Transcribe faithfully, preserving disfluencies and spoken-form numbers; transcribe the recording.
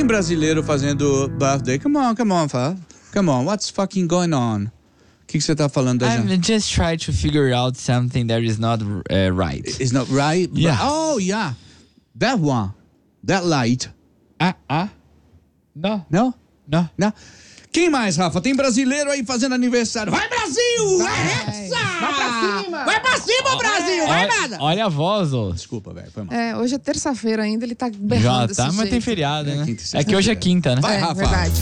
brasileiro fazendo birthday. Come on, come on, Fá. Come on, what's fucking going on? O que, que você tá falando da I'm just trying to figure out something that is not uh, right. It's not right? Yes. Oh, yeah. That one. That light. Ah, ah. No. Não? No. Não? Quem mais, Rafa? Tem brasileiro aí fazendo aniversário. Vai, Brasil! Vai, Essa! vai pra cima! Vai pra cima, Brasil! Vai Olha, nada! olha a voz, ô. Desculpa, velho. Foi mal. É, hoje é terça-feira ainda, ele tá Já berrando tá, desse mas tem jeito. feriado, É né? quinta e É que hoje é sexta-feira. quinta, né? Vai, É, Rafa. verdade.